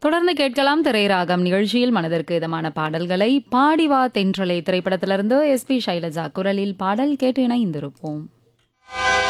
தொடர்ந்து கேட்கலாம் திரைராகம் நிகழ்ச்சியில் மனதிற்கு இதமான பாடல்களை பாடிவா தென்றலை திரைப்படத்திலிருந்து எஸ்பி சைலஜா குரலில் பாடல் கேட்டு இணைந்திருப்போம்.